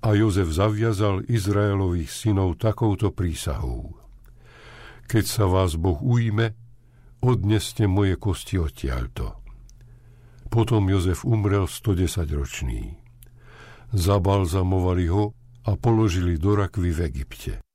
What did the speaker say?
A Jozef zaviazal Izraelových synov takouto prísahou: Keď sa vás Boh ujme, odneste moje kosti odtiaľto. Potom Jozef umrel 110-ročný. Zabalzamovali ho a položili do rakvy v Egypte.